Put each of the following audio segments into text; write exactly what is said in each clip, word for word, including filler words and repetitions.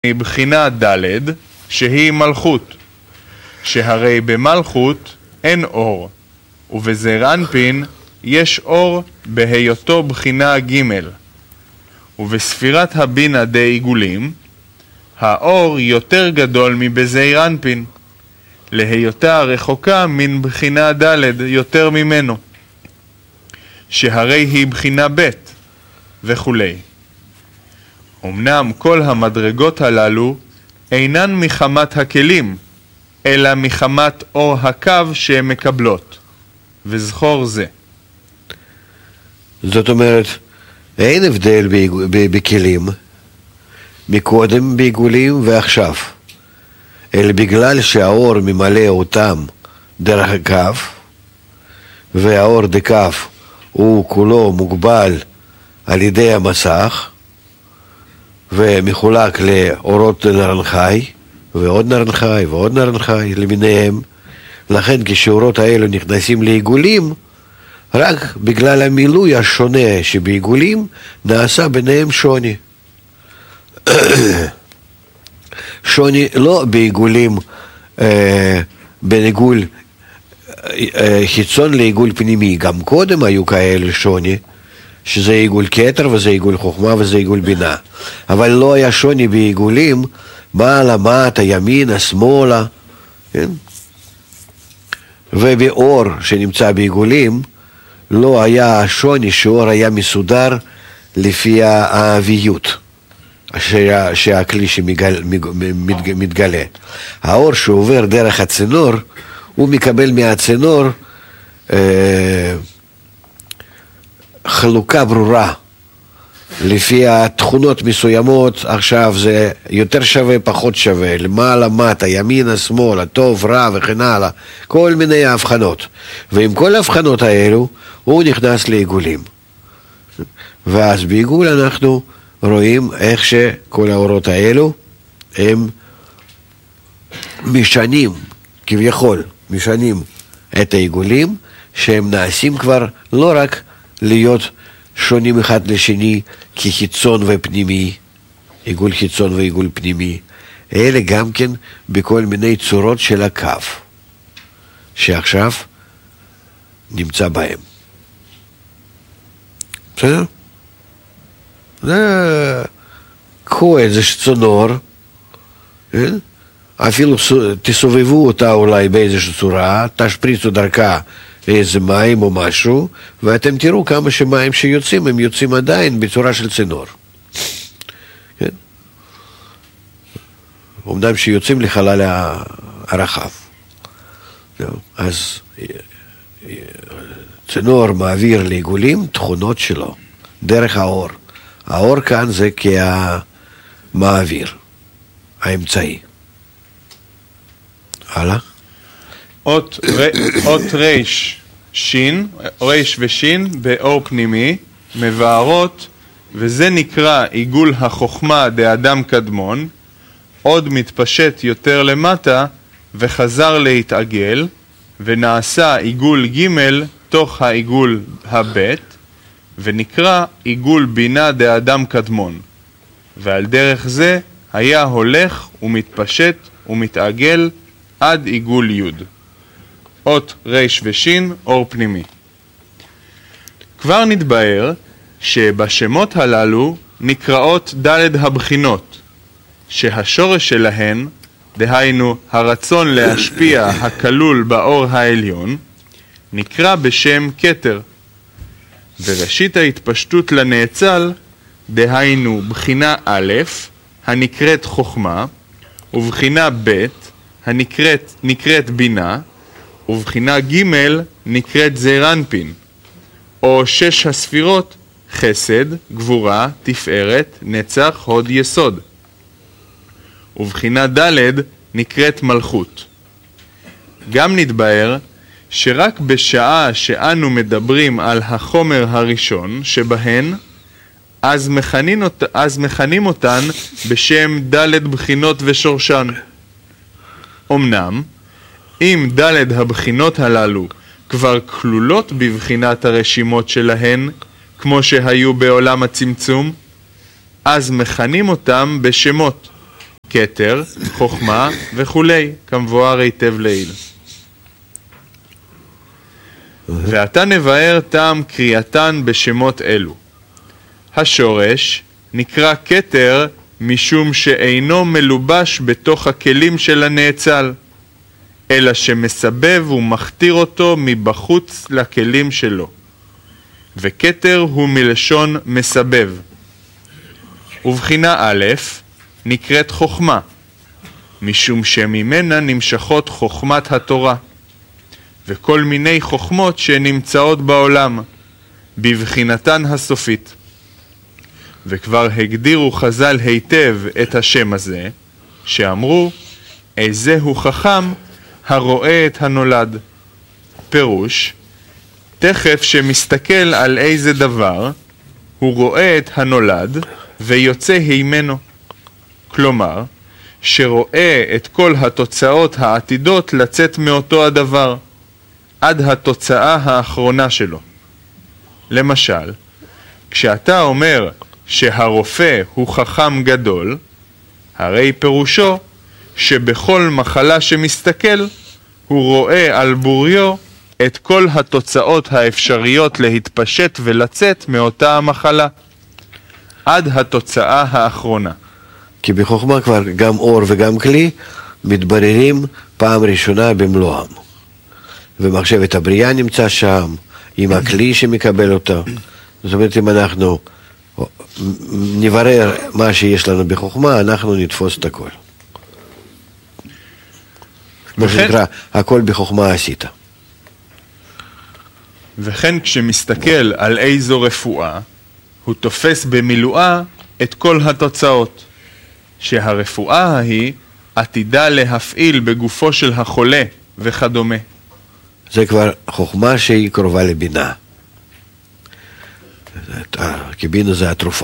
מבחינה ד' שהיא מלכות, שהרי במלכות אין אור, ובזעיר אנפין יש אור בהיותו בחינה ג', ובספירת הבינה די עיגולים האור יותר גדול מבזעיר אנפין, להיותה רחוקה מן בחינה ד' יותר ממנו, שהרי היא בחינה ב' וכו'. אמנם כל המדרגות הללו אינן מחמת הכלים, אלא מחמת אור הקו שהן מקבלות, וזכור זה. זאת אומרת, אין הבדל בכלים, מקודם בעיגולים ועכשיו, אלא בגלל שהאור ממלא אותם דרך הקו, והאור דקו הוא כולו מוגבל על ידי המסך, ומחולק לאורות נרנחי, ועוד נרנחי ועוד נרנחי למיניהם. לכן כשאורות האלו נכנסים לעיגולים, רק בגלל המילוי השונה שבעיגולים נעשה ביניהם שוני. שוני לא בעיגולים, אה, בין עיגול אה, חיצון לעיגול פנימי. גם קודם היו כאלה שוני, שזה עיגול כתר וזה עיגול חוכמה וזה עיגול בינה. אבל לא היה שוני בעיגולים, מעלה, מטה, ימינה, שמאלה. כן? ובאור שנמצא בעיגולים, לא היה שוני שאור היה מסודר לפי האביות שה, שהכלי שמתגלה. האור שעובר דרך הצינור, הוא מקבל מהצינור אה, חלוקה ברורה לפי התכונות מסוימות. עכשיו זה יותר שווה, פחות שווה, למעלה, מטה, ימינה, שמאלה, טוב, רע וכן הלאה, כל מיני הבחנות. ועם כל ההבחנות האלו הוא נכנס לעיגולים, ואז בעיגול אנחנו רואים איך שכל האורות האלו הם משנים, כביכול משנים את העיגולים, שהם נעשים כבר לא רק להיות שונים אחד לשני כחיצון ופנימי, עיגול חיצון ועיגול פנימי, אלא גם כן בכל מיני צורות של הקו שעכשיו נמצא בהם. בסדר? זה קחו איזה צינור, אפילו תסובבו אותה אולי באיזושהי צורה, תשפריצו דרכה איזה מים או משהו, ואתם תראו כמה שמים שיוצאים, הם יוצאים עדיין בצורה של צינור. כן? אמנם שיוצאים לחלל הרחב. אז צינור מעביר לעיגולים תכונות שלו, דרך האור. האור כאן זה כמעביר, האמצעי. הלאה. אות, ר, אות ריש, שין, ריש ושין באור פנימי מבארות, וזה נקרא עיגול החוכמה דאדם קדמון, עוד מתפשט יותר למטה וחזר להתעגל, ונעשה עיגול ג' תוך העיגול הבית, ונקרא עיגול בינה דאדם קדמון, ועל דרך זה היה הולך ומתפשט ומתעגל עד עיגול י'. אות ריש ושין, אור פנימי. כבר נתבהר שבשמות הללו נקראות ד' הבחינות, שהשורש שלהן, דהיינו הרצון להשפיע הכלול באור העליון, נקרא בשם כתר, וראשית ההתפשטות לנאצל, דהיינו בחינה א', הנקראת חוכמה, ובחינה ב', הנקראת נקראת בינה, ובחינה ג' נקראת זעיר אנפין, או שש הספירות חסד, גבורה, תפארת, נצח, הוד, יסוד. ובחינה ד' נקראת מלכות. גם נתבהר שרק בשעה שאנו מדברים על החומר הראשון שבהן, אז מכנים, אות... אז מכנים אותן בשם ד' בחינות ושורשן. אמנם, אם ד' הבחינות הללו כבר כלולות בבחינת הרשימות שלהן, כמו שהיו בעולם הצמצום, אז מכנים אותם בשמות, כתר, חוכמה וכולי, כמבואר היטב לעיל. ועתה נבאר טעם קריאתן בשמות אלו. השורש נקרא כתר משום שאינו מלובש בתוך הכלים של הנאצל, אלא שמסבב ומכתיר אותו מבחוץ לכלים שלו. וכתר הוא מלשון מסבב. ובחינה א' נקראת חוכמה, משום שממנה נמשכות חוכמת התורה, וכל מיני חוכמות שנמצאות בעולם, בבחינתן הסופית. וכבר הגדירו חז"ל היטב את השם הזה, שאמרו, איזהו חכם הרואה את הנולד. פירוש, תכף שמסתכל על איזה דבר, הוא רואה את הנולד ויוצא הימנו. כלומר, שרואה את כל התוצאות העתידות לצאת מאותו הדבר, עד התוצאה האחרונה שלו. למשל, כשאתה אומר שהרופא הוא חכם גדול, הרי פירושו שבכל מחלה שמסתכל, הוא רואה על בוריו את כל התוצאות האפשריות להתפשט ולצאת מאותה המחלה, עד התוצאה האחרונה. כי בחוכמה כבר גם אור וגם כלי מתבררים פעם ראשונה במלואם. ומחשבת הבריאה נמצא שם, עם הכלי שמקבל אותו. זאת אומרת, אם אנחנו נברר מה שיש לנו בחוכמה, אנחנו נתפוס את הכל. מה שנקרא, הכל בחוכמה עשית. וכן כשמסתכל על איזו רפואה, הוא תופס במילואה את כל התוצאות, שהרפואה ההיא עתידה להפעיל בגופו של החולה וכדומה. זה כבר חוכמה שהיא קרובה לבינה. כי בינה זה התרופה.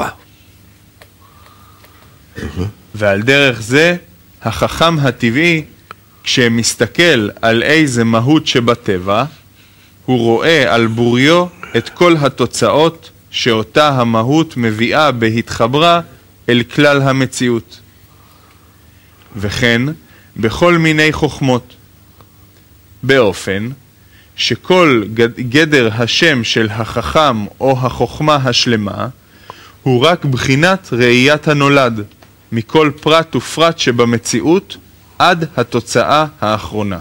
ועל דרך זה, החכם הטבעי, כשמסתכל על איזה מהות שבטבע, הוא רואה על בוריו את כל התוצאות שאותה המהות מביאה בהתחברה אל כלל המציאות. וכן, בכל מיני חוכמות. באופן שכל גדר השם של החכם או החוכמה השלמה הוא רק בחינת ראיית הנולד, מכל פרט ופרט שבמציאות עד התוצאה האחרונה.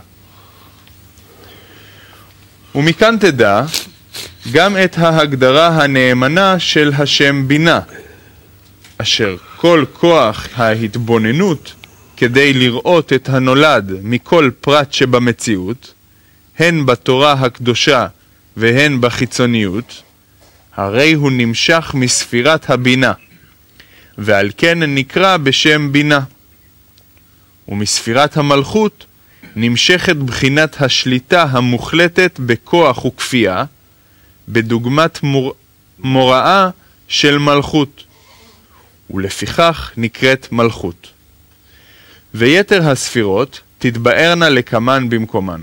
ומכאן תדע גם את ההגדרה הנאמנה של השם בינה, אשר כל כוח ההתבוננות כדי לראות את הנולד מכל פרט שבמציאות, הן בתורה הקדושה והן בחיצוניות, הרי הוא נמשך מספירת הבינה, ועל כן נקרא בשם בינה. ומספירת המלכות נמשכת בחינת השליטה המוחלטת בכוח וכפייה, בדוגמת מור... מוראה של מלכות, ולפיכך נקראת מלכות. ויתר הספירות תתבארנה לקמן במקומן.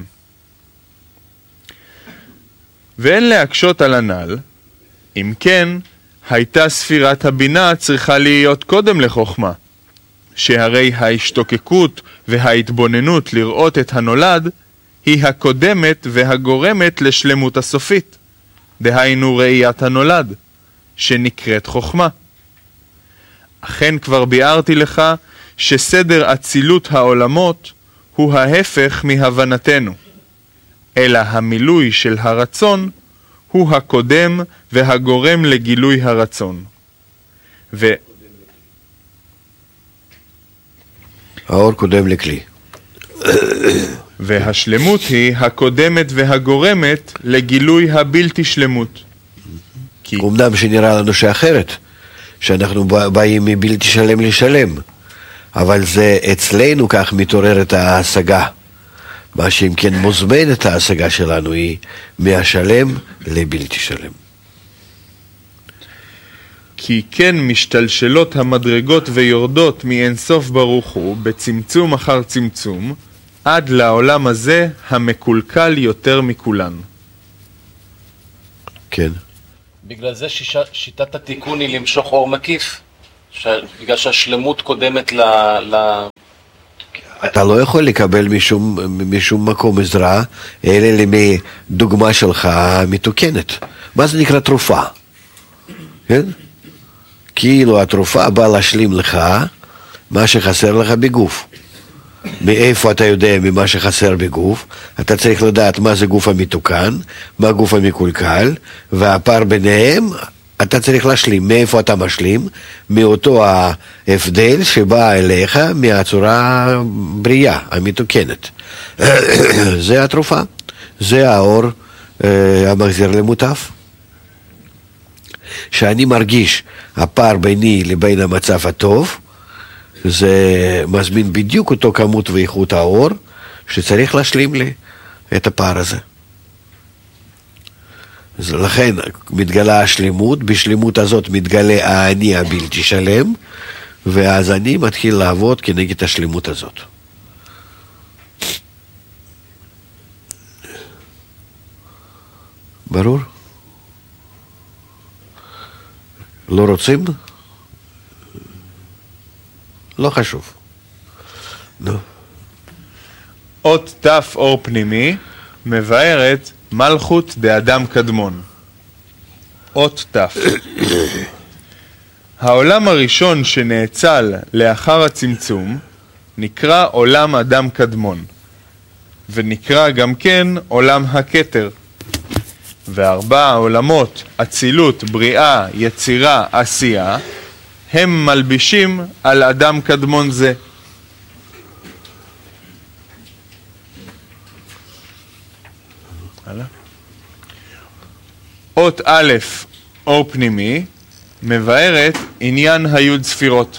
ואין להקשות על הנ"ל, אם כן, הייתה ספירת הבינה צריכה להיות קודם לחוכמה, שהרי ההשתוקקות וההתבוננות לראות את הנולד היא הקודמת והגורמת לשלמות הסופית, דהיינו ראיית הנולד, שנקראת חוכמה. אכן כבר ביארתי לך שסדר אצילות העולמות הוא ההפך מהבנתנו, אלא המילוי של הרצון הוא הקודם והגורם לגילוי הרצון. ו... האור קודם לכלי. והשלמות היא הקודמת והגורמת לגילוי הבלתי שלמות. כי... אמנם שנראה לנו שאחרת, שאנחנו באים מבלתי שלם לשלם, אבל זה אצלנו כך מתעוררת ההשגה. מה שאם כן מוזמן את ההשגה שלנו היא מהשלם לבלתי שלם. כי כן משתלשלות המדרגות ויורדות מאינסוף ברוך הוא בצמצום אחר צמצום, עד לעולם הזה המקולקל יותר מכולן. כן. בגלל זה שישה, שיטת התיקון היא למשוך אור מקיף, ש... בגלל שהשלמות קודמת ל... ל... אתה לא יכול לקבל משום, משום מקום עזרה, אלא מדוגמה שלך מתוקנת. מה זה נקרא תרופה? כן? כאילו התרופה באה להשלים לך מה שחסר לך בגוף. מאיפה אתה יודע ממה שחסר בגוף? אתה צריך לדעת מה זה גוף המתוקן, מה גוף המקולקל, והפער ביניהם אתה צריך להשלים. מאיפה אתה משלים? מאותו ההבדל שבא אליך מהצורה בריאה, המתוקנת. זה התרופה, זה האור המחזיר למוטף. שאני מרגיש הפער ביני לבין המצב הטוב, זה מזמין בדיוק אותו כמות ואיכות האור שצריך להשלים לי את הפער הזה. לכן מתגלה השלמות, בשלמות הזאת מתגלה האני הבלתי שלם, ואז אני מתחיל לעבוד כנגד השלמות הזאת. ברור? לא רוצים? לא חשוב. נו. אות תף אור פנימי מבארת מלכות דאדם קדמון. אות תף. העולם הראשון שנאצל לאחר הצמצום נקרא עולם אדם קדמון, ונקרא גם כן עולם הכתר. וארבע העולמות, אצילות, בריאה, יצירה, עשייה, הם מלבישים על אדם קדמון זה. אות א', אור פנימי, מבארת עניין היוד ספירות.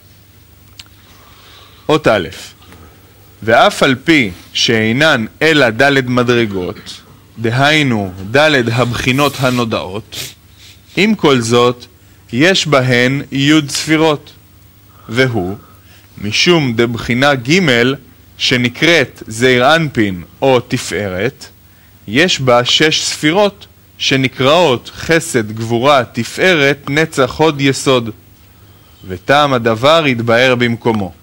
אות א', ואף על פי שאינן אלא ד' מדרגות, דהיינו ד' הבחינות הנודעות, עם כל זאת יש בהן יוד ספירות, והוא משום דבחינה ג' שנקראת זעיר אנפין או תפארת, יש בה שש ספירות שנקראות חסד, גבורה, תפארת, נצח, הוד, יסוד, וטעם הדבר יתבאר במקומו.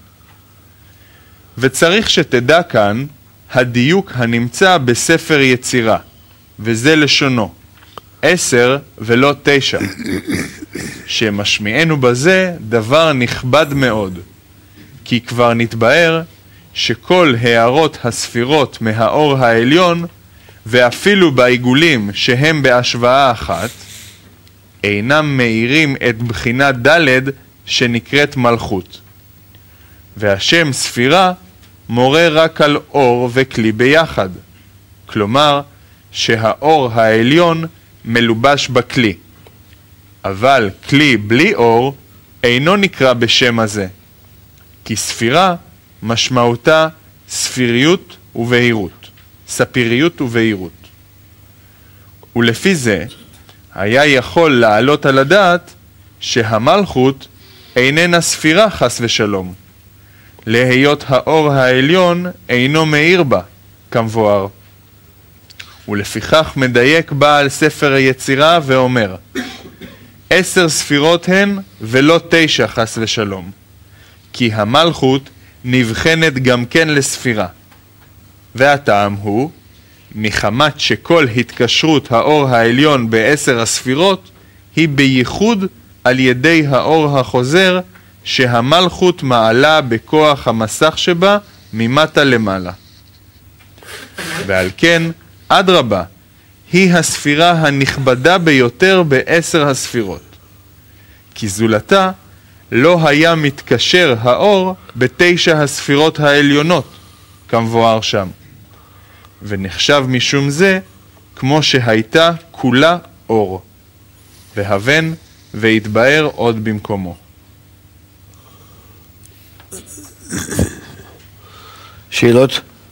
וצריך שתדע כאן הדיוק הנמצא בספר יצירה, וזה לשונו, עשר ולא תשע, שמשמיענו בזה דבר נכבד מאוד, כי כבר נתבאר שכל הערות הספירות מהאור העליון, ואפילו בעיגולים שהם בהשוואה אחת, אינם מאירים את בחינה ד' שנקראת מלכות. והשם ספירה מורה רק על אור וכלי ביחד, כלומר שהאור העליון מלובש בכלי, אבל כלי בלי אור אינו נקרא בשם הזה, כי ספירה משמעותה ספיריות ובהירות, ספיריות ובהירות. ולפי זה היה יכול לעלות על הדעת שהמלכות איננה ספירה חס ושלום, להיות האור העליון אינו מאיר בה, כמבואר. ולפיכך מדייק בעל ספר היצירה ואומר, עשר ספירות הן ולא תשע חס ושלום, כי המלכות נבחנת גם כן לספירה. והטעם הוא, מחמת שכל התקשרות האור העליון בעשר הספירות היא בייחוד על ידי האור החוזר שהמלכות מעלה בכוח המסך שבה ממטה למעלה. ועל כן, אדרבה, היא הספירה הנכבדה ביותר בעשר הספירות. כי זולתה לא היה מתקשר האור בתשע הספירות העליונות, כמבואר שם. ונחשב משום זה כמו שהייתה כולה אור, והבן והתבאר עוד במקומו. שאלות?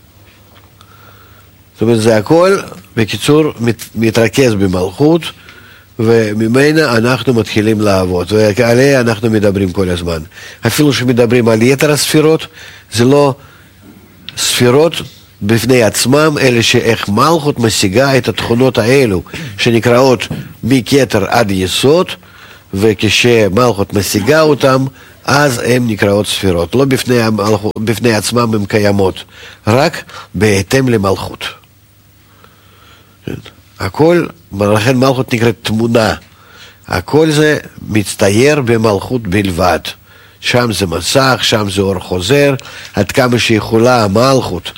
זאת אומרת, זה הכל, בקיצור, מת, מתרכז במלכות, וממנה אנחנו מתחילים לעבוד, ועליה אנחנו מדברים כל הזמן. אפילו שמדברים על יתר הספירות, זה לא ספירות בפני עצמם, אלא שאיך מלכות משיגה את התכונות האלו, שנקראות מכתר עד יסוד, וכשמלכות משיגה אותם, אז הן נקראות ספירות. לא בפני, המלכות, בפני עצמם הן קיימות, רק בהתאם למלכות. הכל, לכן מלכות נקראת תמונה. הכל זה מצטייר במלכות בלבד. שם זה מסך, שם זה אור חוזר, עד כמה שיכולה המלכות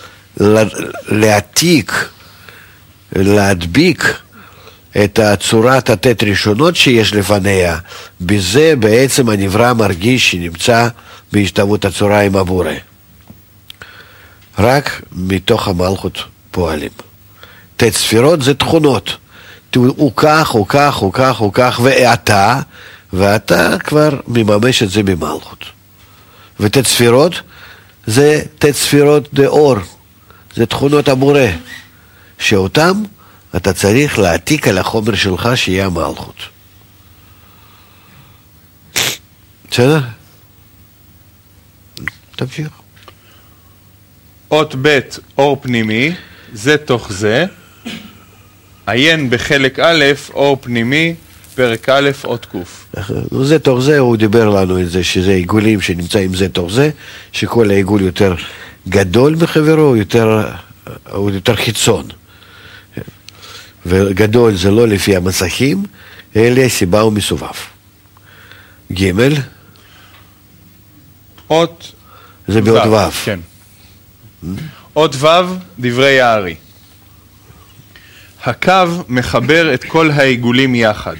להעתיק, להדביק את הצורת התת ראשונות שיש לפניה, בזה בעצם הנברא מרגיש שנמצא בהשתוות הצורה עם הבורא. רק מתוך המלכות פועלים. תת ספירות זה תכונות. הוא כך, הוא כך, הוא כך, הוא כך, ואתה, ואתה כבר מממש את זה במלכות. ותת ספירות זה תת ספירות דאור, זה תכונות הבורא, שאותם אתה צריך להעתיק על החומר שלך שיהיה המלכות. בסדר? תמשיך. אות ב' אור פנימי, זה תוך זה. עיין בחלק א', אור פנימי, פרק א', אות ק'. זה תוך זה, הוא דיבר לנו את זה, שזה עיגולים שנמצאים זה תוך זה, שכל העיגול יותר גדול מחברו, הוא יותר, הוא יותר חיצון. וגדול זה לא לפי המסכים, אלא סיבה ומסובב. ג' אות זה באות ו'. כן. אות ו' דברי הארי. הקו מחבר את כל העיגולים יחד.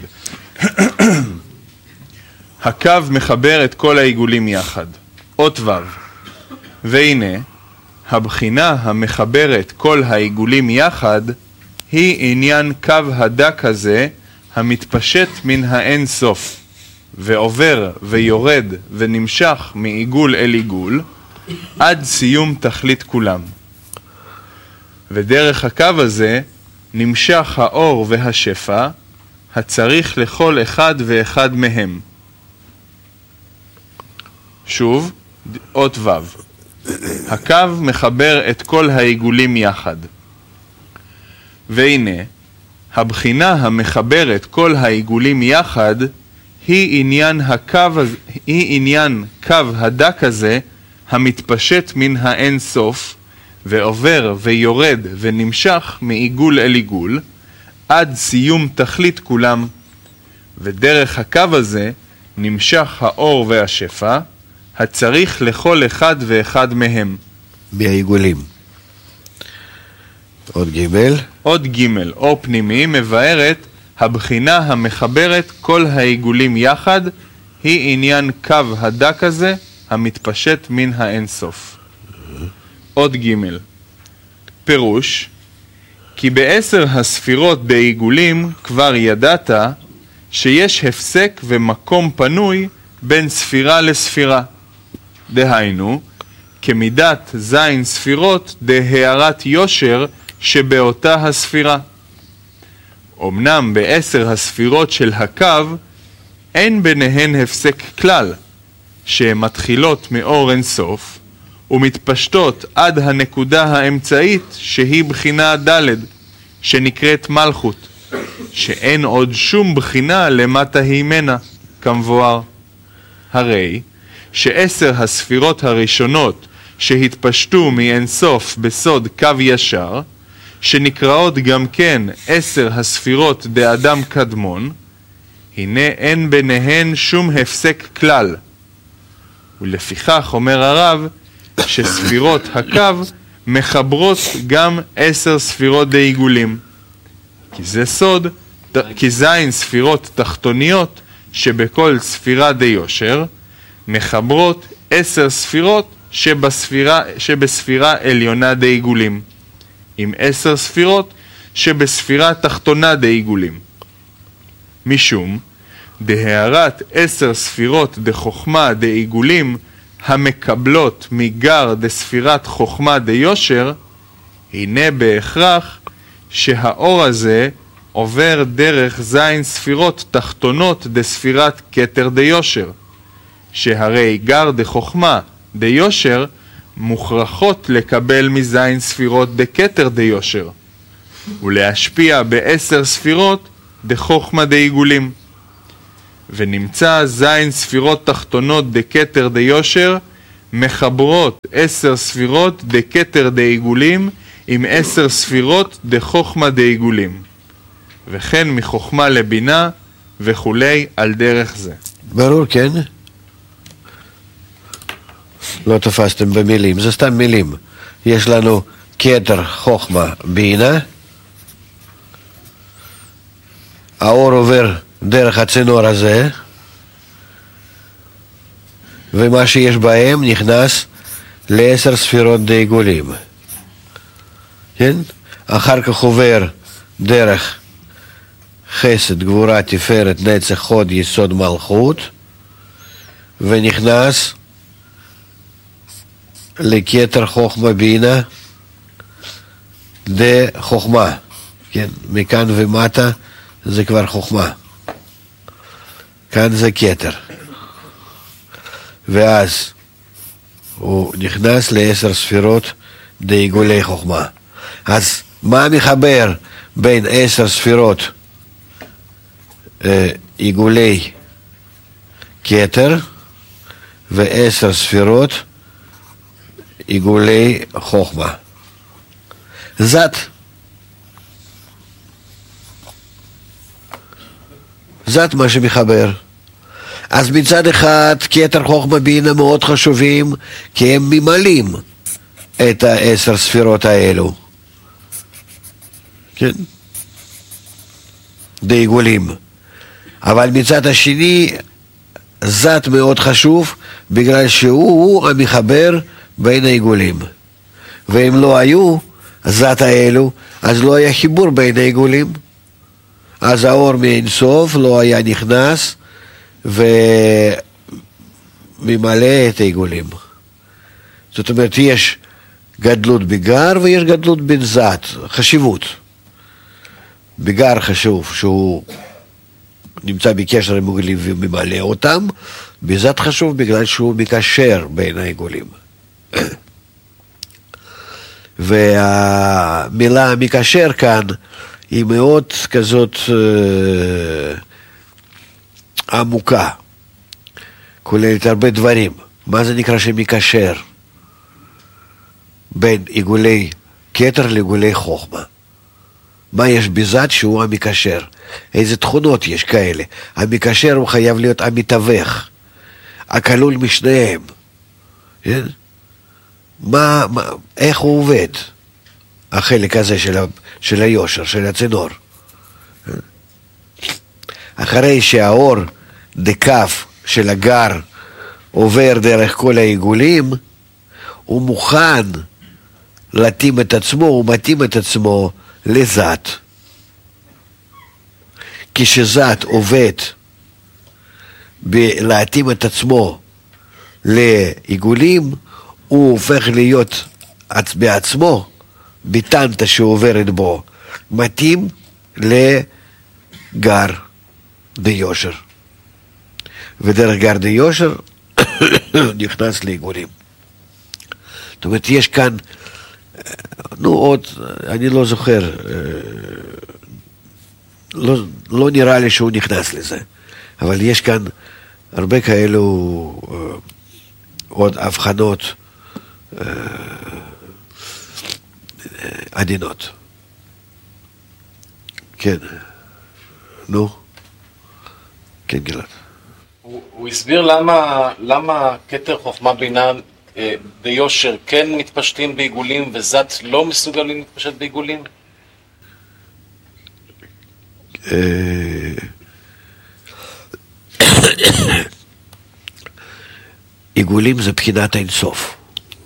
הקו מחבר את כל העיגולים יחד. אות ו'. והנה, הבחינה המחברת כל העיגולים יחד היא עניין קו הדק הזה המתפשט מן האין סוף ועובר ויורד ונמשך מעיגול אל עיגול עד סיום תכלית כולם. ודרך הקו הזה נמשך האור והשפע הצריך לכל אחד ואחד מהם. שוב, אות ו'. הקו מחבר את כל העיגולים יחד. והנה, הבחינה המחברת כל העיגולים יחד היא עניין הקו, היא עניין קו הדק הזה המתפשט מן האין סוף ועובר ויורד ונמשך מעיגול אל עיגול עד סיום תכלית כולם, ודרך הקו הזה נמשך האור והשפע הצריך לכל אחד ואחד מהם. מהעיגולים. עוד ג' עוד ג' אור פנימי מבארת הבחינה המחברת כל העיגולים יחד היא עניין קו הדק הזה המתפשט מן האין סוף. עוד ג' פירוש כי בעשר הספירות בעיגולים כבר ידעת שיש הפסק ומקום פנוי בין ספירה לספירה. דהיינו, כמידת זין ספירות דהארת יושר שבאותה הספירה. אמנם בעשר הספירות של הקו אין ביניהן הפסק כלל, שהן מתחילות מאור אין סוף ומתפשטות עד הנקודה האמצעית שהיא בחינה ד' שנקראת מלכות, שאין עוד שום בחינה למטה הימנה, כמבואר. הרי שעשר הספירות הראשונות שהתפשטו מאין סוף בסוד קו ישר, שנקראות גם כן עשר הספירות דאדם קדמון, הנה אין ביניהן שום הפסק כלל. ולפיכך אומר הרב שספירות הקו מחברות גם עשר ספירות דעיגולים. כי זה סוד, כי זין ספירות תחתוניות שבכל ספירה דיושר, מחברות עשר ספירות שבספירה, שבספירה עליונה דעיגולים, עם עשר ספירות שבספירה תחתונה דעיגולים. משום דהארת עשר ספירות דחוכמה דעיגולים המקבלות מגר דספירת חוכמה דיושר, הנה בהכרח שהאור הזה עובר דרך זין ספירות תחתונות דספירת כתר דיושר, שהרי גר דחוכמה דיושר מוכרחות לקבל מזין ספירות דכתר דיושר, ולהשפיע בעשר ספירות דחוכמה דעיגולים. ונמצא זין ספירות תחתונות דקטר דיושר, מחברות עשר ספירות דקטר דעיגולים, עם עשר ספירות דחוכמה דעיגולים. וכן מחוכמה לבינה וכולי על דרך זה. ברור, כן? לא תפסתם במילים, זה סתם מילים. יש לנו כתר, חוכמה, בינה. האור עובר דרך הצינור הזה, ומה שיש בהם נכנס לעשר ספירות דעיגולים. כן? אחר כך עובר דרך חסד, גבורה, תפארת, נצח, חוד, יסוד, מלכות, ונכנס לכתר חוכמה בינה דחוכמה. כן? מכאן ומטה זה כבר חוכמה. כאן זה כתר. ואז הוא נכנס לעשר ספירות דעיגולי חוכמה. אז מה מחבר בין עשר ספירות אה, עיגולי כתר ועשר ספירות עיגולי חוכמה? זת. זת מה שמחבר. אז מצד אחד כתר חוכמה בינה מאוד חשובים, כי הם ממלאים את העשר ספירות האלו. כן? דעיגולים. אבל מצד השני זת מאוד חשוב, בגלל שהוא המחבר בין העיגולים. ואם לא היו זת האלו, אז לא היה חיבור בין העיגולים. אז האור מאינסוף לא היה נכנס וממלא את העיגולים. זאת אומרת, יש גדלות בגר ויש גדלות בזת, חשיבות. בגר חשוב שהוא נמצא בקשר עם עיגולים וממלא אותם, בזת חשוב בגלל שהוא מקשר בין העיגולים. והמילה מקשר כאן היא מאוד כזאת אה, עמוקה, כוללת הרבה דברים. מה זה נקרא שמקשר בין עיגולי כתר לעיגולי חוכמה? מה יש בזת שהוא המקשר? איזה תכונות יש כאלה? המקשר הוא חייב להיות המתווך, הכלול משניהם. כן? מה, מה, איך הוא עובד? החלק הזה של, ה, של היושר, של הצינור. אחרי שהאור דקף של הגר עובר דרך כל העיגולים, הוא מוכן להתאים את עצמו, הוא מתאים את עצמו לזת. כשזת עובד להתאים את עצמו לעיגולים, הוא הופך להיות בעצמו, ביטנטה שעוברת בו, מתאים לגר דיושר. ודרך גר דיושר נכנס לעיגולים. זאת אומרת, יש כאן, נו עוד, אני לא זוכר, לא, לא נראה לי שהוא נכנס לזה, אבל יש כאן הרבה כאלו עוד הבחנות עדינות. כן. נו. כן, גלעד. הוא, הוא הסביר למה, למה כתר חוכמה בינה אה, ביושר כן מתפשטים בעיגולים וזת לא מסוגלים להתפשט בעיגולים? עיגולים זה בחינת אין סוף.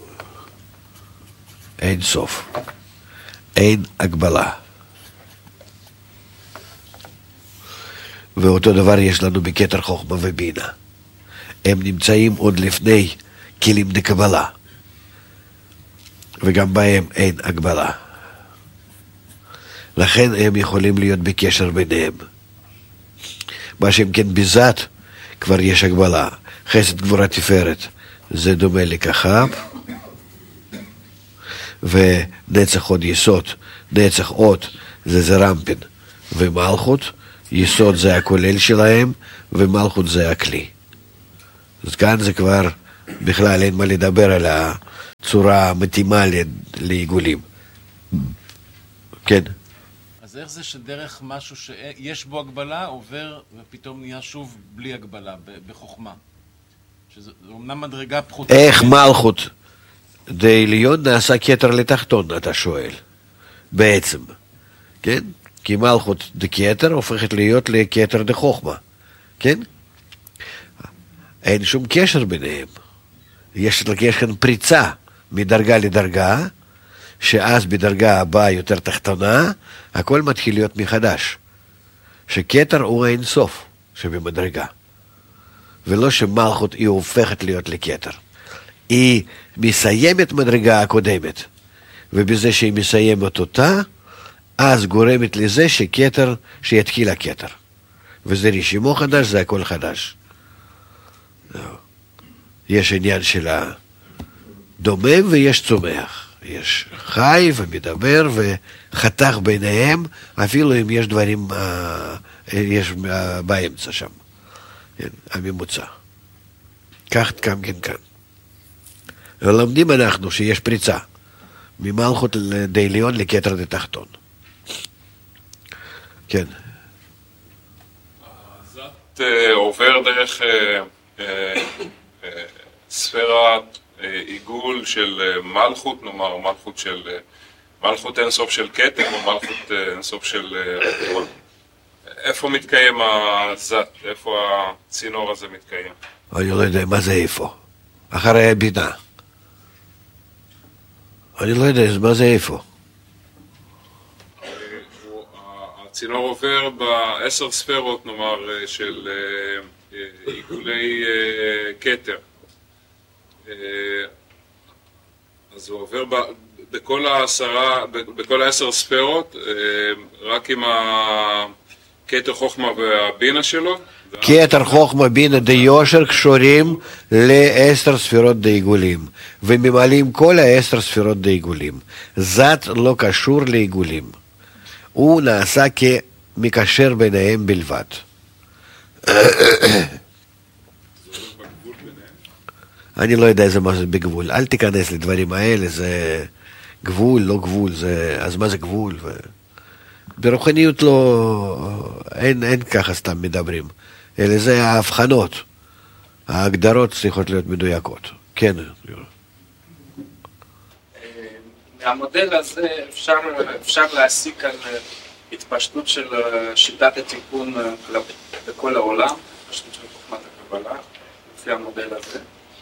אין סוף. אין הגבלה. ואותו דבר יש לנו בכתר חוכמה ובינה. הם נמצאים עוד לפני כלים דקבלה. וגם בהם אין הגבלה. לכן הם יכולים להיות בקשר ביניהם. מה שהם כן בזת, כבר יש הגבלה. חסד גבורה תפארת, זה דומה לכחב. ונצח עוד יסוד, נצח עוד זה זרמפין ומלכות, יסוד זה הכולל שלהם, ומלכות זה הכלי. אז כאן זה כבר, בכלל אין מה לדבר על הצורה המתאימה לעיגולים. כן. אז איך זה שדרך משהו שיש בו הגבלה עובר ופתאום נהיה שוב בלי הגבלה, בחוכמה? שזה אומנם מדרגה פחותה. איך מלכות דעליון נעשה כתר לתחתון, אתה שואל. בעצם. כן? כי מלכות דכתר הופכת להיות לכתר דחוכמה. כן? אין שום קשר ביניהם. יש, יש כאן פריצה מדרגה לדרגה, שאז בדרגה הבאה יותר תחתונה, הכל מתחיל להיות מחדש. שכתר הוא אין סוף שבמדרגה. ולא שמלכות היא הופכת להיות לכתר. היא מסיימת מדרגה הקודמת, ובזה שהיא מסיימת אותה, אז גורמת לזה שכתר, שיתחיל הכתר. וזה רשימו חדש, זה הכל חדש. יש עניין של הדומם ויש צומח. יש חי ומדבר וחתך ביניהם, אפילו אם יש דברים, יש באמצע שם. הממוצע. כך גם כן כאן. ולומדים אנחנו שיש פריצה ממלכות דעליון לכתר דתחתון. כן. אז את עובר דרך ספירת עיגול של מלכות, נאמר מלכות של מלכות אינסוף של כתר או מלכות אינסוף של רצון. איפה מתקיים הזת? איפה הצינור הזה מתקיים? אני לא יודע מה זה איפה. אחרי הבינה. אני לא יודע מה זה איפה. הצינור עובר בעשר ספירות, נאמר, של עיגולי כתר. אז הוא עובר בכל העשרה, בכל העשר ספירות, רק עם הכתר חוכמה והבינה שלו. כתר חוכמה בינה דיושר קשורים לעשר ספירות דעיגולים, וממלאים כל העשר ספירות דעיגולים. זת לא קשור לעיגולים. הוא נעשה כמקשר ביניהם בלבד. אני לא יודע איזה מה זה בגבול. אל תיכנס לדברים האלה, זה גבול, לא גבול, זה... אז מה זה גבול? ו... ברוחניות לא... אין, אין ככה סתם מדברים. אלא זה ההבחנות. ההגדרות צריכות להיות מדויקות. כן. מהמודל הזה אפשר, אפשר להסיק על התפשטות של שיטת התיקון בכל העולם, התפשטות של חוכמת הקבלה, לפי המודל הזה.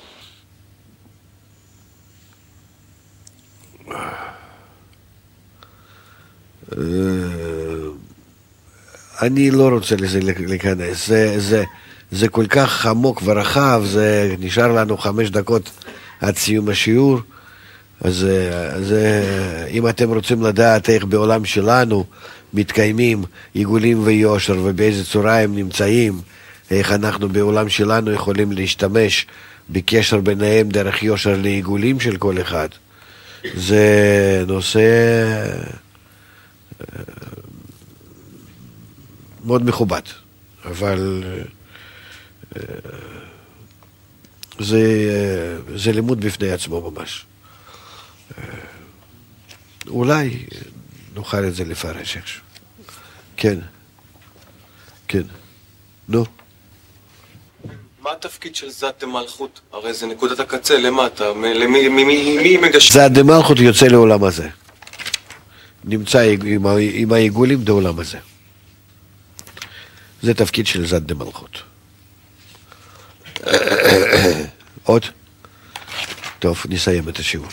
אני לא רוצה לזה להיכנס, זה, זה, זה כל כך עמוק ורחב, זה נשאר לנו חמש דקות עד סיום השיעור, אז, אז אם אתם רוצים לדעת איך בעולם שלנו מתקיימים עיגולים ויושר ובאיזה צורה הם נמצאים, איך אנחנו בעולם שלנו יכולים להשתמש בקשר ביניהם דרך יושר לעיגולים של כל אחד, זה נושא מאוד מכובד, אבל זה, זה לימוד בפני עצמו ממש. אולי נוכל את זה לפרש איכשהו. כן, כן, נו. מה התפקיד של זת דמלכות? הרי זה נקודת הקצה למטה, למי, מי, מי מגשר? זת דמלכות יוצא לעולם הזה. נמצא עם, עם העיגולים בעולם הזה. זה תפקיד של זת דמלכות. עוד? טוב, נסיים את השיעור.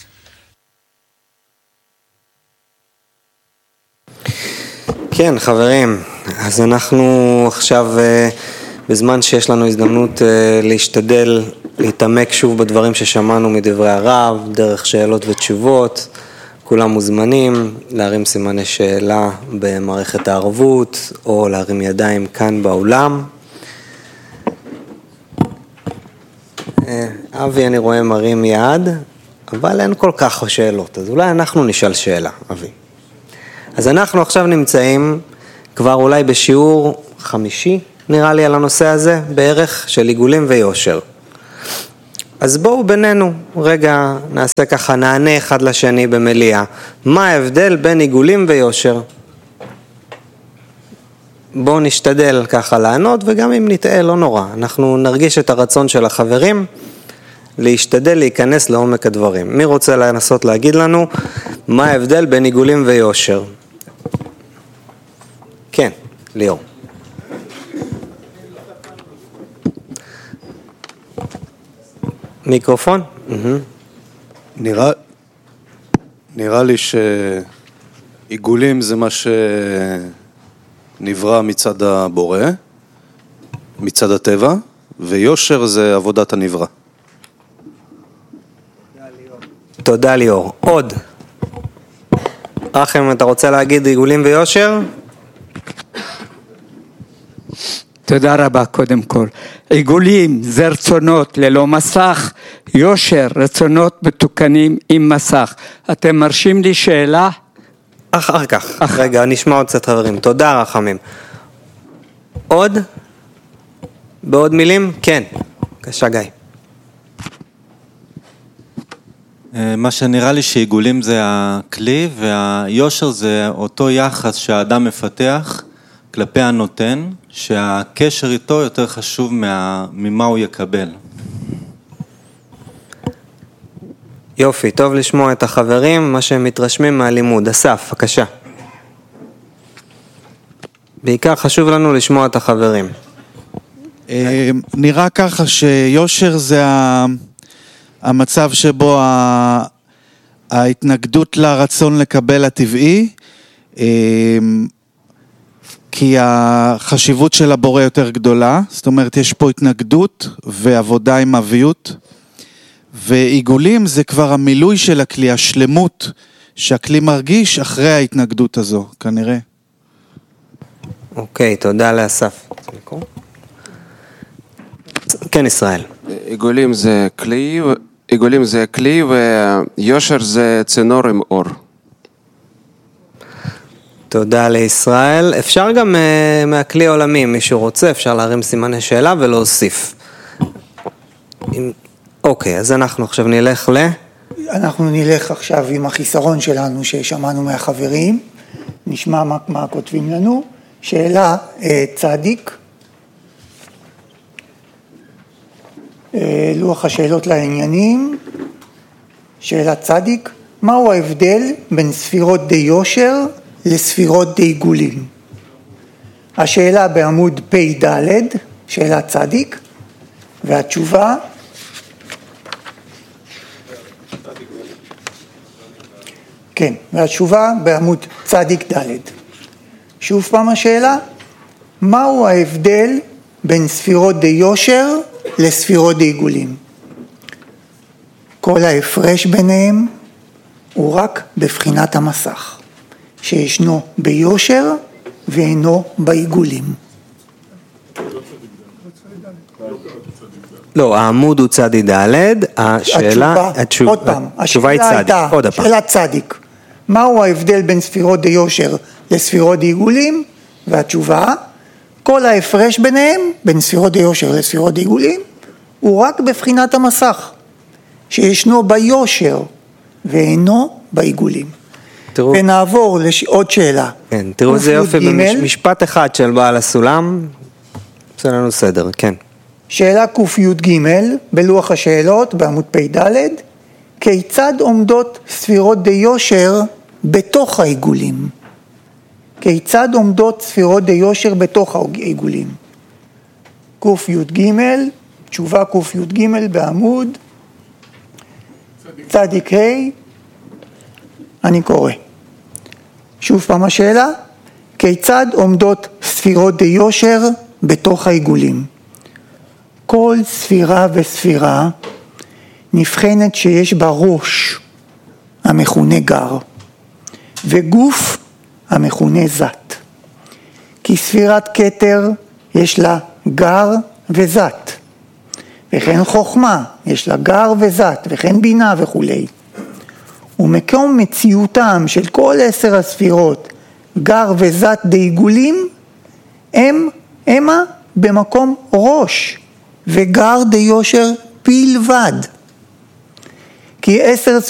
כן, חברים, אז אנחנו עכשיו בזמן שיש לנו הזדמנות להשתדל להתעמק שוב בדברים ששמענו מדברי הרב, דרך שאלות ותשובות. כולם מוזמנים להרים סימני שאלה במערכת הערבות או להרים ידיים כאן באולם. אבי, אני רואה מרים יד, אבל אין כל כך שאלות, אז אולי אנחנו נשאל שאלה, אבי. אז אנחנו עכשיו נמצאים כבר אולי בשיעור חמישי, נראה לי על הנושא הזה, בערך של עיגולים ויושר. אז בואו בינינו, רגע נעשה ככה, נענה אחד לשני במליאה. מה ההבדל בין עיגולים ויושר? בואו נשתדל ככה לענות, וגם אם נטעה לא נורא. אנחנו נרגיש את הרצון של החברים, להשתדל להיכנס לעומק הדברים. מי רוצה לנסות להגיד לנו מה ההבדל בין עיגולים ויושר? כן, ליאור. מיקרופון? נראה, נראה לי שעיגולים זה מה שנברא מצד הבורא, מצד הטבע, ויושר זה עבודת הנברא. תודה ליאור. עוד. רחם, אתה רוצה להגיד עיגולים ויושר? תודה רבה קודם כל. עיגולים זה רצונות ללא מסך, יושר רצונות מתוקנים עם מסך. אתם מרשים לי שאלה? אחר כך. אח... רגע, נשמע עוד קצת חברים. תודה רחמים. עוד? בעוד מילים? כן. בבקשה גיא. מה שנראה לי שעיגולים זה הכלי והיושר זה אותו יחס שהאדם מפתח כלפי הנותן, שהקשר איתו יותר חשוב מה, ממה הוא יקבל. יופי, טוב לשמוע את החברים, מה שהם מתרשמים מהלימוד. אסף, בבקשה. בעיקר חשוב לנו לשמוע את החברים. נראה ככה שיושר זה המצב שבו ההתנגדות לרצון לקבל הטבעי, כי החשיבות של הבורא יותר גדולה, זאת אומרת יש פה התנגדות ועבודה עם אביות, ועיגולים זה כבר המילוי של הכלי, השלמות שהכלי מרגיש אחרי ההתנגדות הזו, כנראה. אוקיי, תודה לאסף. כן, ישראל. עיגולים זה כלי, עיגולים זה כלי ויושר זה צינור עם אור. תודה לישראל. אפשר גם uh, מהכלי העולמי, מישהו רוצה, אפשר להרים סימני שאלה ולהוסיף. אם... אוקיי, אז אנחנו עכשיו נלך ל... אנחנו נלך עכשיו עם החיסרון שלנו ששמענו מהחברים, נשמע מה, מה כותבים לנו. שאלה uh, צדיק, uh, לוח השאלות לעניינים, שאלה צדיק, מהו ההבדל בין ספירות די יושר לספירות די עיגולים? השאלה בעמוד פי ד', שאלה צדיק, והתשובה כן, והתשובה בעמוד צדיק ד'. שוב פעם השאלה, מהו ההבדל בין ספירות די יושר לספירות די עיגולים? כל ההפרש ביניהם הוא רק בבחינת המסך, שישנו ביושר ואינו בעיגולים. לא, העמוד הוא צדי ד', השאלה, עוד פעם, התשובה היא צדיק, עוד הפעם. שאלה צדיק, מהו ההבדל בין ספירות די יושר לספירות די עיגולים? והתשובה, כל ההפרש ביניהם, בין ספירות די יושר לספירות די עיגולים, הוא רק בבחינת המסך, שישנו ביושר ואינו בעיגולים. תראו, ונעבור לעוד שאלה. כן, תראו איזה יופי במשפט אחד של בעל הסולם, עושה לנו סדר, כן. שאלה ק"ג בלוח השאלות בעמוד פי ד', כיצד עומדות ספירות די יושר בתוך העיגולים? כיצד עומדות ספירות די יושר בתוך העיגולים? ק"ג, תשובה ק"ג בעמוד צדיק ה', אני קורא. שוב פעם השאלה, כיצד עומדות ספירות די יושר בתוך העיגולים? כל ספירה וספירה נבחנת שיש בה ראש המכונה גר וגוף המכונה זת. כי ספירת כתר יש לה גר וזת, וכן חוכמה יש לה גר וזת, וכן בינה וכו'. ומקום מציאותם של כל עשר הספירות גר וזת דעיגולים, הם, המה במקום ראש, וגר דיושר בלבד. כי עשר